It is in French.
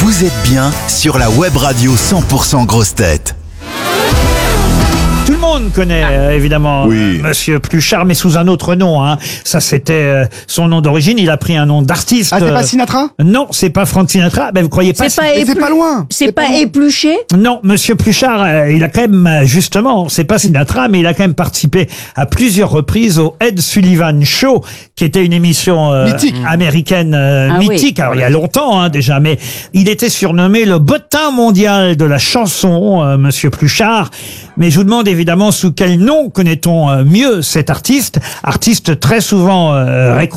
Vous êtes bien sur la web radio 100% grosses têtes. Tout le monde connaît évidemment Oui. Monsieur Pluchart, mais sous un autre nom. Hein. Ça, c'était son nom d'origine. Il a pris un nom d'artiste. Ah, c'est pas Sinatra? Non, c'est pas Frank Sinatra. Ben, vous croyez pas? Mais c'est pas loin. C'est pas épluché? Non, Monsieur Pluchart, il a quand même, justement, c'est pas Sinatra, mais il a quand même participé à plusieurs reprises au Ed Sullivan Show, qui était une émission Mythique. américaine mythique. oui. Alors, il y a longtemps hein, déjà, mais il était surnommé le bottin mondial de la chanson, Monsieur Pluchart. Mais je vous demande évidemment sous quel nom connaît-on mieux cet artiste très souvent récompensé